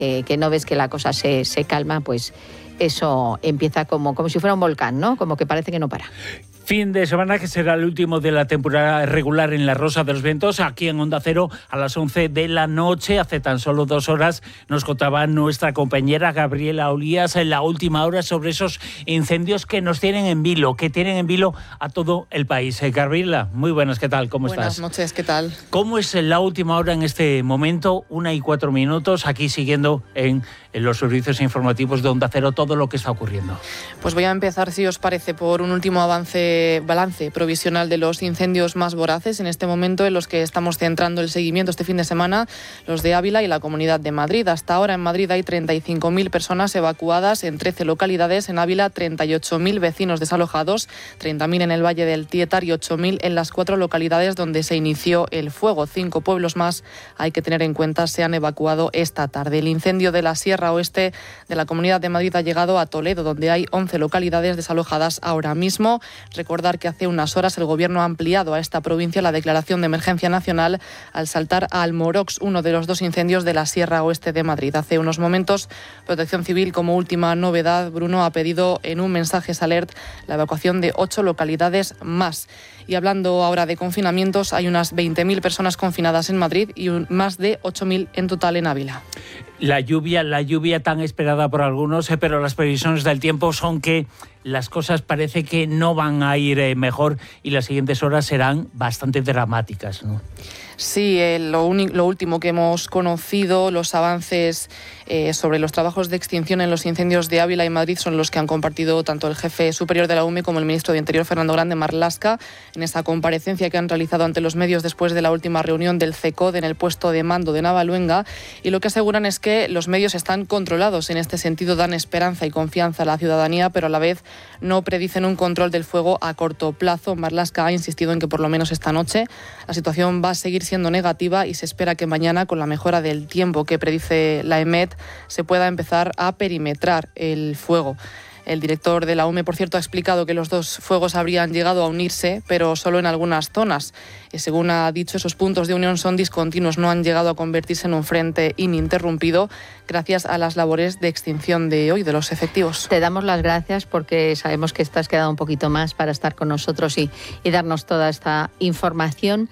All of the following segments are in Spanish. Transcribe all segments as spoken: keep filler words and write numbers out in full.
eh, que no ves que la cosa se, se calma, pues eso empieza como, como si fuera un volcán, ¿no? Como que parece que no para. Fin de semana que será el último de la temporada regular en la Rosa de los Vientos, aquí en Onda Cero a las once de la noche. Hace tan solo dos horas nos contaba nuestra compañera Gabriela Olías en la última hora sobre esos incendios que nos tienen en vilo, que tienen en vilo a todo el país. Eh, Gabriela, muy buenas, ¿qué tal? ¿Cómo buenas estás? Buenas noches, ¿qué tal? ¿Cómo es la última hora en este momento? Una y cuatro minutos, aquí siguiendo en, en los servicios informativos de Onda Cero todo lo que está ocurriendo. Pues voy a empezar, si os parece, por un último avance balance provisional de los incendios más voraces en este momento, en los que estamos centrando el seguimiento este fin de semana, los de Ávila y la Comunidad de Madrid. Hasta ahora en Madrid hay treinta y cinco mil personas evacuadas en trece localidades, en Ávila treinta y ocho mil vecinos desalojados, treinta mil en el Valle del Tietar y ocho mil en las cuatro localidades donde se inició el fuego. Cinco pueblos más, hay que tener en cuenta, se han evacuado esta tarde. El incendio de la Sierra Oeste de la Comunidad de Madrid ha llegado a Toledo, donde hay once localidades desalojadas ahora mismo. Recordar que hace unas horas el Gobierno ha ampliado a esta provincia la declaración de emergencia nacional al saltar a Almorox, uno de los dos incendios de la Sierra Oeste de Madrid. Hace unos momentos, Protección Civil, como última novedad, Bruno, ha pedido en un mensaje alert la evacuación de ocho localidades más. Y hablando ahora de confinamientos, hay unas veinte mil personas confinadas en Madrid y un, más de ocho mil en total en Ávila. La lluvia, la lluvia tan esperada por algunos, eh, pero las previsiones del tiempo son que las cosas parece que no van a ir eh, mejor y las siguientes horas serán bastante dramáticas, ¿no? Sí, eh, lo, uni- lo último que hemos conocido, los avances eh, sobre los trabajos de extinción en los incendios de Ávila y Madrid son los que han compartido tanto el jefe superior de la U M E como el ministro de Interior, Fernando Grande Marlaska, en esa comparecencia que han realizado ante los medios después de la última reunión del CECOD en el puesto de mando de Navaluenga. Y lo que aseguran es que los medios están controlados. En este sentido, dan esperanza y confianza a la ciudadanía, pero a la vez no predicen un control del fuego a corto plazo. Marlaska ha insistido en que por lo menos esta noche la situación va a seguir siendo negativa y se espera que mañana, con la mejora del tiempo que predice la EMET, se pueda empezar a perimetrar el fuego. El director de la U M E, por cierto, ha explicado que los dos fuegos habrían llegado a unirse, pero solo en algunas zonas. Y según ha dicho, esos puntos de unión son discontinuos, no han llegado a convertirse en un frente ininterrumpido gracias a las labores de extinción de hoy de los efectivos. Te damos las gracias porque sabemos que te has quedado un poquito más para estar con nosotros y, y darnos toda esta información.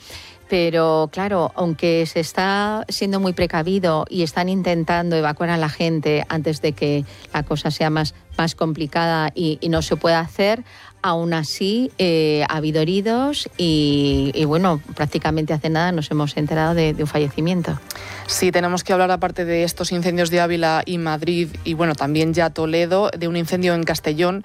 Pero claro, aunque se está siendo muy precavido y están intentando evacuar a la gente antes de que la cosa sea más, más complicada y, y no se pueda hacer, aún así eh, ha habido heridos y, y bueno, prácticamente hace nada nos hemos enterado de, de un fallecimiento. Sí, tenemos que hablar, aparte de estos incendios de Ávila y Madrid y bueno, también ya Toledo, de un incendio en Castellón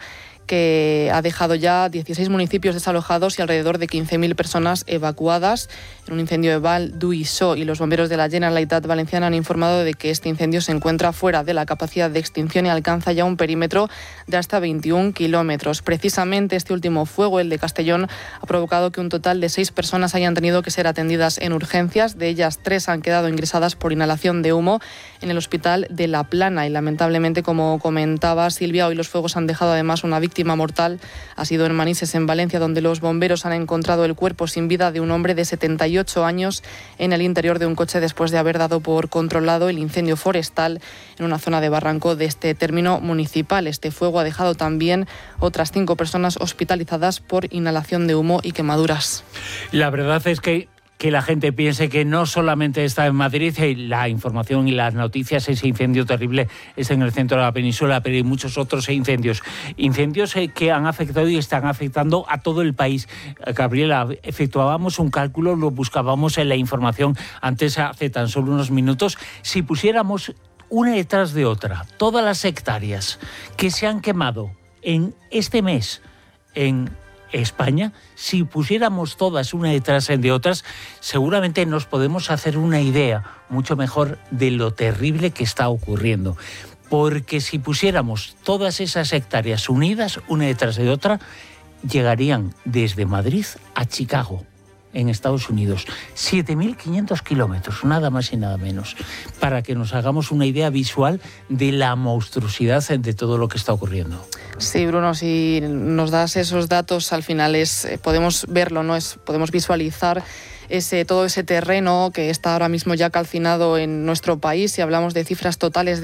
que ha dejado ya dieciséis municipios desalojados y alrededor de quince mil personas evacuadas en un incendio de Val d'Uixó, y los bomberos de la Generalitat Valenciana han informado de que este incendio se encuentra fuera de la capacidad de extinción y alcanza ya un perímetro de hasta veintiún kilómetros. Precisamente este último fuego, el de Castellón, ha provocado que un total de seis personas hayan tenido que ser atendidas en urgencias. De ellas, tres han quedado ingresadas por inhalación de humo en el hospital de La Plana y lamentablemente, como comentaba Silvia, hoy los fuegos han dejado además una víctima víctima mortal. Ha sido en Manises, en Valencia, donde los bomberos han encontrado el cuerpo sin vida de un hombre de setenta y ocho años en el interior de un coche después de haber dado por controlado el incendio forestal en una zona de barranco de este término municipal. Este fuego ha dejado también otras cinco personas hospitalizadas por inhalación de humo y quemaduras. La verdad es que que la gente piense que no solamente está en Madrid, y la información y las noticias, ese incendio terrible es en el centro de la península, pero hay muchos otros incendios. Incendios que han afectado y están afectando a todo el país. Gabriela, efectuábamos un cálculo, lo buscábamos en la información antes, hace tan solo unos minutos. Si pusiéramos una detrás de otra todas las hectáreas que se han quemado en este mes en España, si pusiéramos todas una detrás de otras, seguramente nos podemos hacer una idea mucho mejor de lo terrible que está ocurriendo. Porque si pusiéramos todas esas hectáreas unidas, una detrás de otra, llegarían desde Madrid a Chicago, en Estados Unidos. siete mil quinientos kilómetros, nada más y nada menos, para que nos hagamos una idea visual de la monstruosidad de todo lo que está ocurriendo. Sí, Bruno, si nos das esos datos, al final es podemos verlo, ¿no? Es, podemos visualizar ese, todo ese terreno que está ahora mismo ya calcinado en nuestro país. Si hablamos de cifras totales